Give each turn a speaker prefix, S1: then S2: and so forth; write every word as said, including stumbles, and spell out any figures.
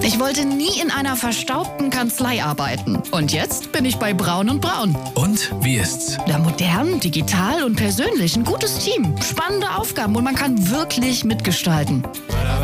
S1: Ich wollte nie in einer verstaubten Kanzlei arbeiten. Und jetzt bin ich bei Braun und Braun.
S2: Und wie ist's?
S1: Ja, modern, digital und persönlich. Ein gutes Team, spannende Aufgaben und man kann wirklich mitgestalten.